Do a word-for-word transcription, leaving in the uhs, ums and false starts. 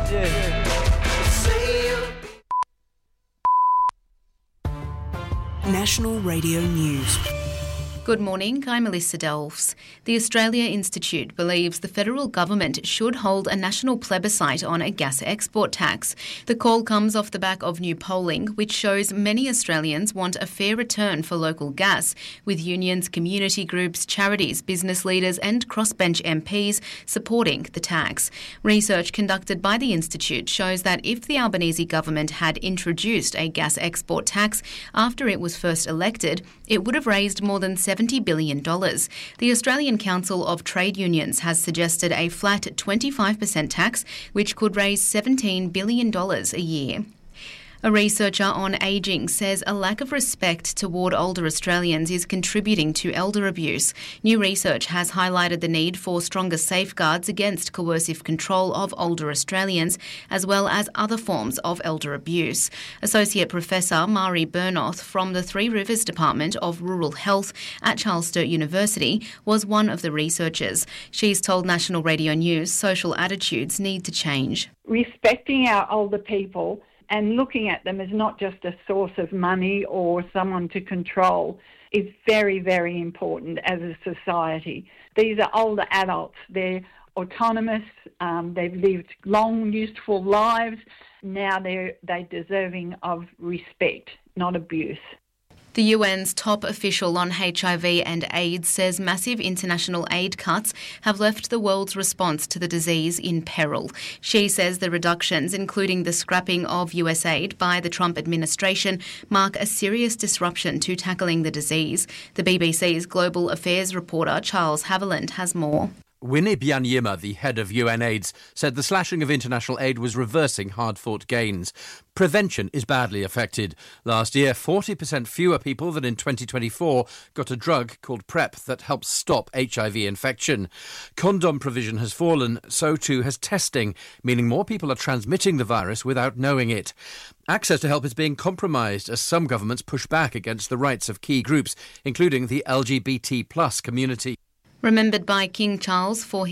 Yeah. National Radio News. Good morning, I'm Melissa Delves. The Australia Institute believes the federal government should hold a national plebiscite on a gas export tax. The call comes off the back of new polling, which shows many Australians want a fair return for local gas, with unions, community groups, charities, business leaders and crossbench M Ps supporting the tax. Research conducted by the Institute shows that if the Albanese government had introduced a gas export tax after it was first elected, it would have raised more than seventy billion dollars. The Australian Council of Trade Unions has suggested a flat twenty-five percent tax, which could raise seventeen billion dollars a year. A researcher on ageing says a lack of respect toward older Australians is contributing to elder abuse. New research has highlighted the need for stronger safeguards against coercive control of older Australians, as well as other forms of elder abuse. Associate Professor Mari Bernoth from the Three Rivers Department of Rural Health at Charles Sturt University was one of the researchers. She's told National Radio News social attitudes need to change. Respecting our older people and looking at them as not just a source of money or someone to control is very, very important as a society. These are older adults. They're autonomous. Um, they've lived long, useful lives. Now they're, they're deserving of respect, not abuse. The U N's top official on H I V and AIDS says massive international aid cuts have left the world's response to the disease in peril. She says the reductions, including the scrapping of U S aid by the Trump administration, mark a serious disruption to tackling the disease. The B B C's global affairs reporter Charles Haviland has more. Winnie Byanyima, the head of U N AIDS, said the slashing of international aid was reversing hard-fought gains. Prevention is badly affected. Last year, forty percent fewer people than in twenty twenty-four got a drug called PrEP that helps stop H I V infection. Condom provision has fallen, so too has testing, meaning more people are transmitting the virus without knowing it. Access to help is being compromised as some governments push back against the rights of key groups, including the L G B T plus community. Remembered by King Charles for